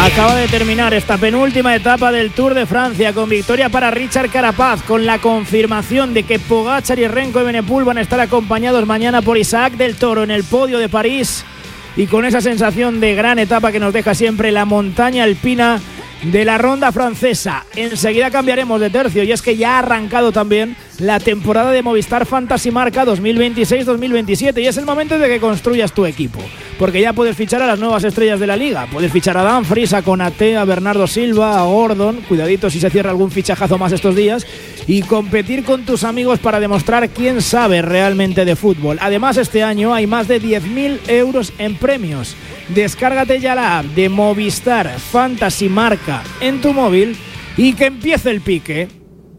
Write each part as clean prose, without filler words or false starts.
Acaba de terminar esta penúltima etapa del Tour de Francia con victoria para Richard Carapaz, con la confirmación de que Pogačar y Renko Evenepoel van a estar acompañados mañana por Isaac del Toro en el podio de París, y con esa sensación de gran etapa que nos deja siempre la montaña alpina de la ronda francesa. Enseguida cambiaremos de tercio, y es que ya ha arrancado también la temporada de Movistar Fantasy Marca 2026-2027, y es el momento de que construyas tu equipo, porque ya puedes fichar a las nuevas estrellas de la liga. Puedes fichar a Dumfries, a Konaté, a Bernardo Silva, a Gordon, cuidadito si se cierra algún fichajazo más estos días, y competir con tus amigos para demostrar quién sabe realmente de fútbol. Además, este año hay más de 10.000 euros en premios. Descárgate ya la app de Movistar Fantasy Marca en tu móvil y que empiece el pique.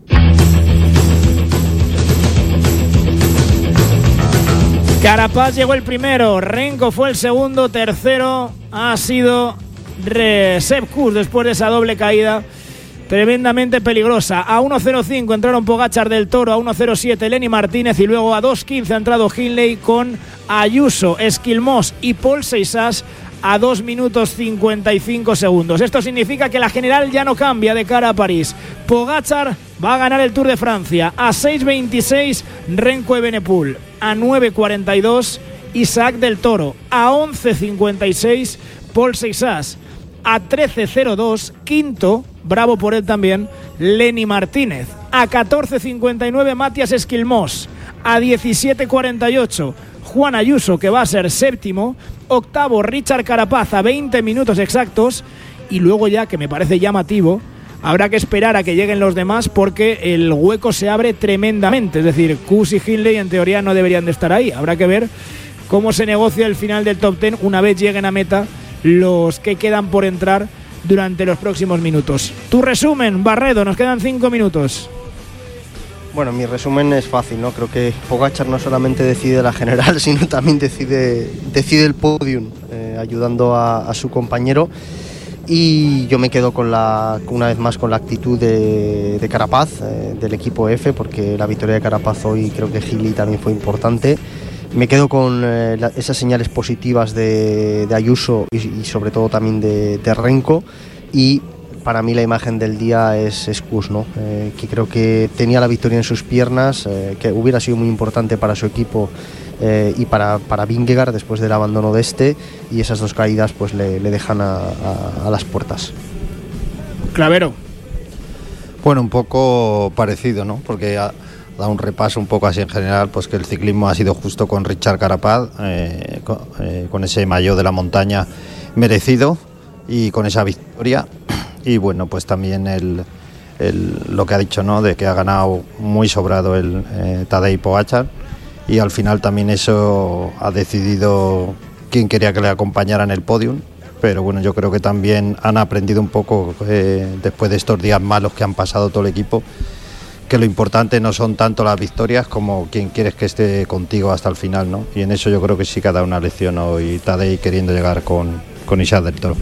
Carapaz llegó el primero, Renko fue el segundo, tercero ha sido Sepp Kuss después de esa doble caída tremendamente peligrosa. A 1.05 entraron Pogačar del Toro, a 1.07 Lenny Martínez, y luego a 2.15 ha entrado Hindley con Ayuso, Esquilmós y Paul Seixas a 2 minutos 55 segundos. Esto significa que la general ya no cambia de cara a París. Pogačar va a ganar el Tour de Francia. A 6.26 Renko Evenepoel, a 9.42 Isaac del Toro, a 11.56 Paul Seixas, a 13.02 quinto, bravo por él también, Lenny Martínez, a 14.59 Matías Esquilmós, a 17.48 Juan Ayuso, que va a ser séptimo, octavo Richard Carapaz a 20 minutos exactos, y luego ya, que me parece llamativo, habrá que esperar a que lleguen los demás porque el hueco se abre tremendamente. Es decir, Kuss y Hindley en teoría no deberían de estar ahí. Habrá que ver cómo se negocia el final del top 10 una vez lleguen a meta los que quedan por entrar durante los próximos minutos. Tu resumen, Barredo, nos quedan 5 minutos. Bueno, mi resumen es fácil, ¿no? Creo que Pogačar no solamente decide la general, sino también decide el podium, ayudando a su compañero. Y yo me quedo una vez más con la actitud de Carapaz, del equipo F, porque la victoria de Carapaz hoy creo que Hindley también fue importante. Me quedo con esas señales positivas de Ayuso y sobre todo también de Renko, y para mí la imagen del día es Kuss, ¿no? Que creo que tenía la victoria en sus piernas, que hubiera sido muy importante para su equipo y para Vingegaard después del abandono de este, y esas dos caídas pues le dejan a las puertas. Clavero. Bueno, un poco parecido, ¿no? Porque da un repaso un poco así en general, pues que el ciclismo ha sido justo con Richard Carapaz, con ese maillot de la montaña merecido y con esa victoria. Y bueno, pues también lo que ha dicho, ¿no? De que ha ganado muy sobrado el Tadej Pogačar, y al final también eso ha decidido quién quería que le acompañara en el podium. Pero bueno, yo creo que también han aprendido un poco después de estos días malos que han pasado todo el equipo, que lo importante no son tanto las victorias como quién quieres que esté contigo hasta el final, ¿no? Y en eso yo creo que sí que ha dado una lección hoy Tadej, queriendo llegar con Isaac del Toro.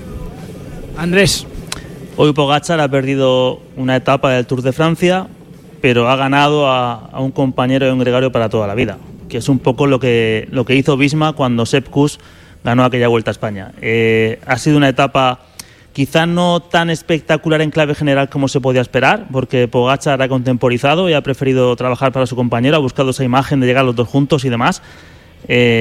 Andrés. Hoy Pogačar ha perdido una etapa del Tour de Francia, pero ha ganado a un compañero y un gregario para toda la vida, que es un poco lo que hizo Visma cuando Sepp Kuss ganó aquella Vuelta a España. Ha sido una etapa quizá no tan espectacular en clave general como se podía esperar, porque Pogačar ha contemporizado y ha preferido trabajar para su compañero, ha buscado esa imagen de llegar los dos juntos y demás.